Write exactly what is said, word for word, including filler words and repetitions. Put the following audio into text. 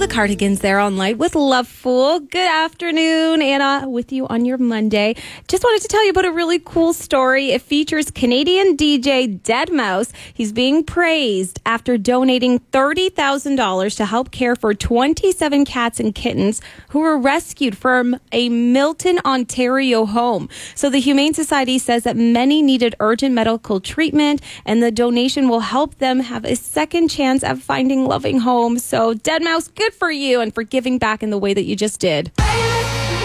the Cardigans there on Light with Loveful. Good afternoon, Anna, with you on your Monday. Just wanted to tell you about a really cool story. It features Canadian D J deadmau five. He's being praised after donating thirty thousand dollars to help care for twenty-seven cats and kittens who were rescued from a Milton, Ontario home. So the Humane Society says that many needed urgent medical treatment, and the donation will help them have a second chance at finding loving homes. So deadmau five, good for you and for giving back in the way that you just did.